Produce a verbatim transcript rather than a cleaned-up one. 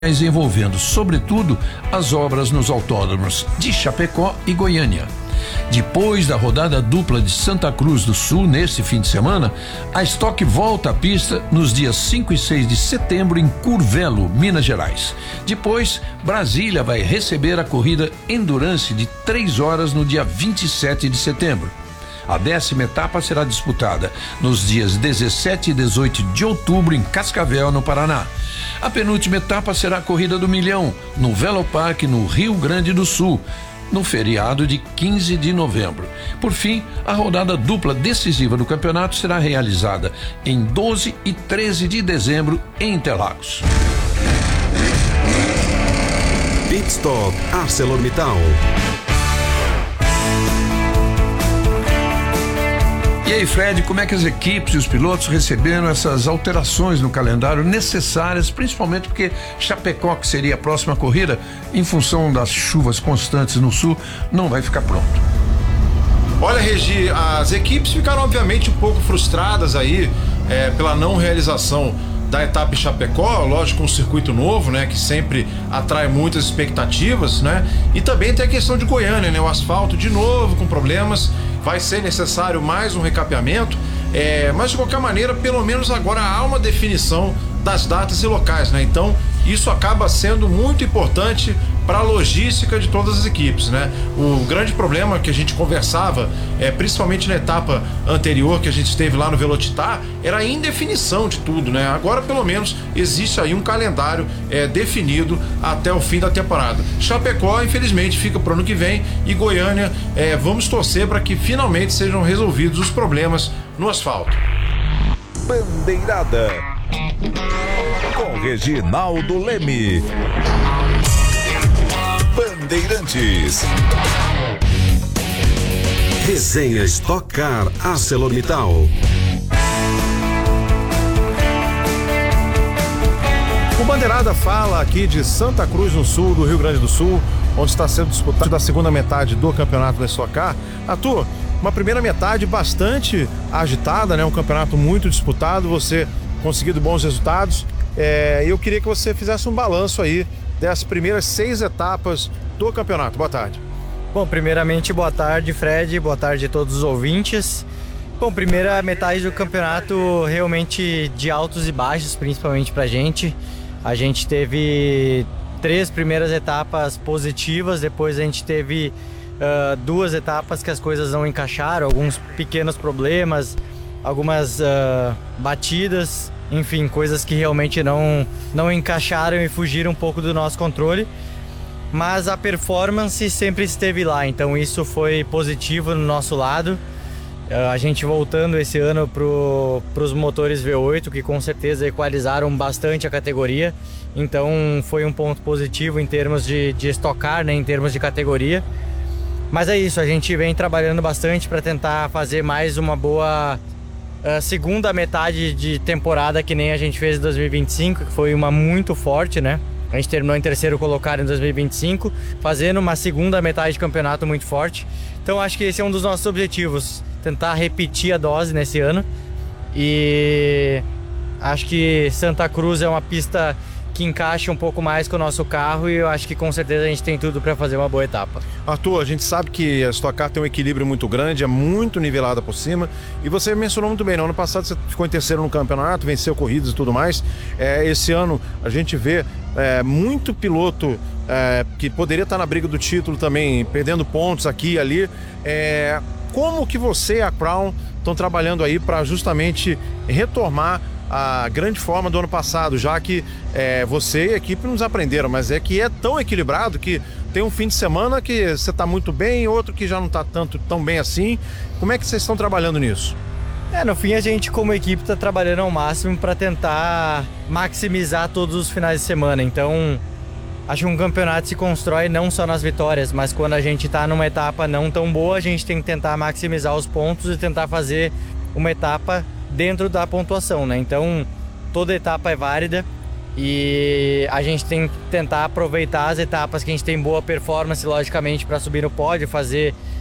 envolvendo, sobretudo, as obras nos autódromos de Chapecó e Goiânia. Depois da rodada dupla de Santa Cruz do Sul neste fim de semana, a Stock volta à pista nos dias cinco e seis de setembro em Curvelo, Minas Gerais. Depois, Brasília vai receber a corrida Endurance de três horas no dia vinte e sete de setembro. A décima etapa será disputada nos dias dezessete e dezoito de outubro em Cascavel, no Paraná. A penúltima etapa será a Corrida do Milhão, no Velopark, no Rio Grande do Sul, no feriado de quinze de novembro. Por fim, a rodada dupla decisiva do campeonato será realizada em doze e treze de dezembro em Interlagos. Pit Stop ArcelorMittal. E aí, Fred, como é que as equipes e os pilotos receberam essas alterações no calendário necessárias, principalmente porque Chapecó, que seria a próxima corrida, em função das chuvas constantes no sul, não vai ficar pronto? Olha, Regi, as equipes ficaram obviamente um pouco frustradas aí é, pela não realização da etapa em Chapecó, lógico, um circuito novo, né, que sempre atrai muitas expectativas, né, e também tem a questão de Goiânia, né, o asfalto de novo com problemas, vai ser necessário mais um recapeamento, é, mas de qualquer maneira, pelo menos agora há uma definição das datas e locais, né, então isso acaba sendo muito importante para a logística de todas as equipes, né? O grande problema que a gente conversava, é, principalmente na etapa anterior que a gente esteve lá no Velocitar, era a indefinição de tudo, né? Agora, pelo menos, existe aí um calendário é, definido até o fim da temporada. Chapecó, infelizmente, fica para o ano que vem, e Goiânia, é, vamos torcer para que finalmente sejam resolvidos os problemas no asfalto. Bandeirada com Reginaldo Leme. Bandeirantes. Resenha Stock Car ArcelorMittal. O Bandeirada fala aqui de Santa Cruz no Sul, do Rio Grande do Sul, onde está sendo disputado a segunda metade do campeonato da Stock Car. Arthur, uma primeira metade bastante agitada, né? Um campeonato muito disputado, você conseguindo bons resultados. É, eu queria que você fizesse um balanço aí dessas primeiras seis etapas do campeonato. Boa tarde. Bom, primeiramente, boa tarde, Fred, boa tarde a todos os ouvintes. Bom, primeira metade do campeonato realmente de altos e baixos, principalmente pra gente. A gente teve três primeiras etapas positivas, depois a gente teve uh, duas etapas que as coisas não encaixaram, alguns pequenos problemas, algumas uh, batidas, enfim, coisas que realmente não, não encaixaram e fugiram um pouco do nosso controle. Mas a performance sempre esteve lá, então isso foi positivo no nosso lado. Uh, a gente voltando esse ano para os motores V oito, que com certeza equalizaram bastante a categoria. Então foi um ponto positivo em termos de, de estocar, né, em termos de categoria. Mas é isso, a gente vem trabalhando bastante para tentar fazer mais uma boa uh, segunda metade de temporada, que nem a gente fez em dois mil e vinte e cinco, que foi uma muito forte, né? A gente terminou em terceiro colocado em dois mil e vinte e cinco, fazendo uma segunda metade de campeonato muito forte. Então acho que esse é um dos nossos objetivos, tentar repetir a dose nesse ano. E acho que Santa Cruz é uma pista que encaixa um pouco mais com o nosso carro, e eu acho que com certeza a gente tem tudo para fazer uma boa etapa. Arthur, a gente sabe que a Stock Car tem um equilíbrio muito grande, é muito nivelada por cima, e você mencionou muito bem, no ano passado você ficou em terceiro no campeonato, venceu corridas e tudo mais. É, esse ano a gente vê é, muito piloto é, que poderia estar na briga do título também, perdendo pontos aqui e ali. É, como que você e a Crown estão trabalhando aí para justamente retomar a grande forma do ano passado, já que é, você e a equipe nos aprenderam, mas é que é tão equilibrado que tem um fim de semana que você está muito bem, outro que já não está tanto tão bem assim. Como é que vocês estão trabalhando nisso? É, no fim a gente como equipe está trabalhando ao máximo para tentar maximizar todos os finais de semana. Então acho que um campeonato se constrói não só nas vitórias, mas quando a gente está numa etapa não tão boa, a gente tem que tentar maximizar os pontos e tentar fazer uma etapa dentro da pontuação, né? Então toda etapa é válida e a gente tem que tentar aproveitar as etapas que a gente tem boa performance, logicamente, para subir no pódio, fazer